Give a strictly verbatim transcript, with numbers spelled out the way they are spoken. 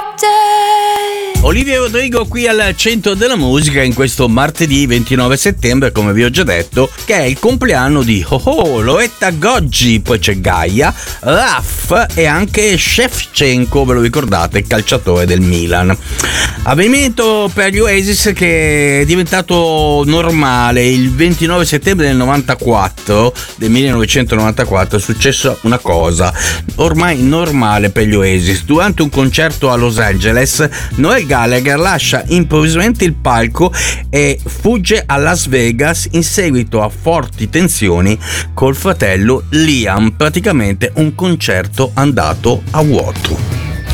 Olivia Rodrigo qui al centro della musica in questo martedì ventinove settembre, come vi ho già detto, che è il compleanno di Oh Oh, Loretta Goggi, poi c'è Gaia, Raf e anche Shevchenko, ve lo ricordate, il calciatore del Milan. Avvenimento per gli Oasis che è diventato normale. Il ventinove settembre del novantaquattro, del millenovecentonovantaquattro, è successa una cosa ormai normale per gli Oasis. Durante un concerto a Los Angeles, Noel Gallagher lascia improvvisamente il palco e fugge a Las Vegas in seguito a forti tensioni col fratello Liam, praticamente un concerto andato a vuoto.